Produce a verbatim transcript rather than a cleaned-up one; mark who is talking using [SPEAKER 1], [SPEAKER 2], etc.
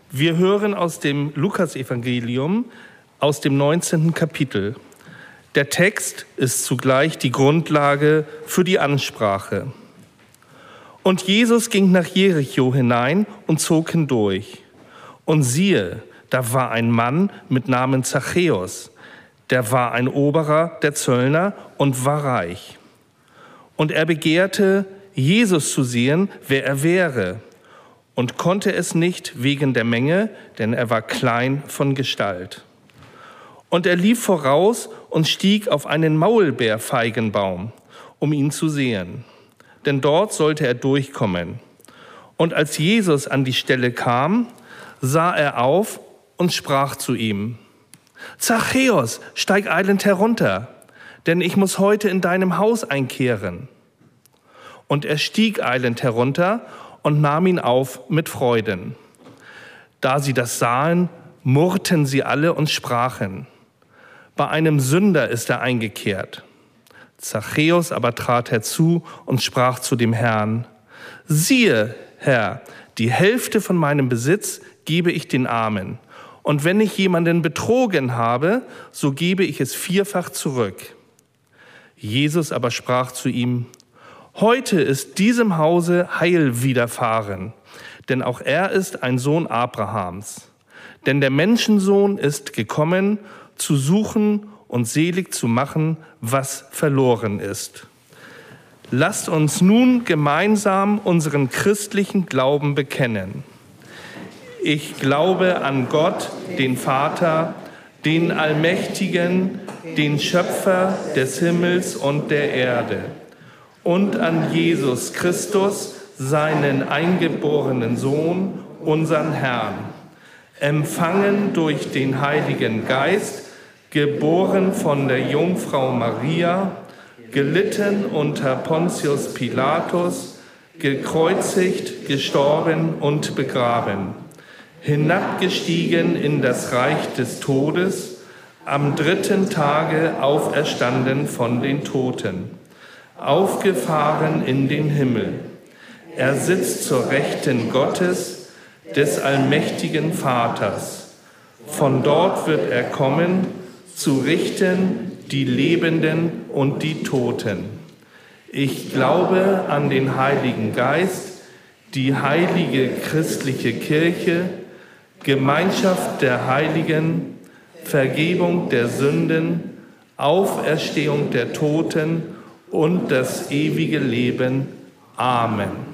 [SPEAKER 1] Wir hören aus dem Lukasevangelium aus dem neunzehnten Kapitel. Der Text ist zugleich die Grundlage für die Ansprache. Und Jesus ging nach Jericho hinein und zog hindurch. Und siehe, da war ein Mann mit Namen Zachäus, der war ein Oberer der Zöllner und war reich. Und er begehrte, Jesus zu sehen, wer er wäre, und konnte es nicht wegen der Menge, denn er war klein von Gestalt. Und er lief voraus und stieg auf einen Maulbeerfeigenbaum, um ihn zu sehen, denn dort sollte er durchkommen. Und als Jesus an die Stelle kam, sah er auf und sprach zu ihm: Zachäus, steig eilend herunter, denn ich muss heute in deinem Haus einkehren. Und er stieg eilend herunter und nahm ihn auf mit Freuden. Da sie das sahen, murrten sie alle und sprachen: Bei einem Sünder ist er eingekehrt. Zachäus aber trat herzu und sprach zu dem Herrn: Siehe, Herr, die Hälfte von meinem Besitz gebe ich den Armen. Und wenn ich jemanden betrogen habe, so gebe ich es vierfach zurück. Jesus aber sprach zu ihm: Heute ist diesem Hause Heil widerfahren, denn auch er ist ein Sohn Abrahams. Denn der Menschensohn ist gekommen, zu suchen und selig zu machen, was verloren ist. Lasst uns nun gemeinsam unseren christlichen Glauben bekennen. Ich glaube an Gott, den Vater, den Allmächtigen, den Schöpfer des Himmels und der Erde, und an Jesus Christus, seinen eingeborenen Sohn, unseren Herrn, empfangen durch den Heiligen Geist, geboren von der Jungfrau Maria, gelitten unter Pontius Pilatus, gekreuzigt, gestorben und begraben, hinabgestiegen in das Reich des Todes, am dritten Tage auferstanden von den Toten, aufgefahren in den Himmel. Er sitzt zur Rechten Gottes, des allmächtigen Vaters. Von dort wird er kommen, zu richten die Lebenden und die Toten. Ich glaube an den Heiligen Geist, die heilige christliche Kirche, Gemeinschaft der Heiligen, Vergebung der Sünden, Auferstehung der Toten und das ewige Leben. Amen.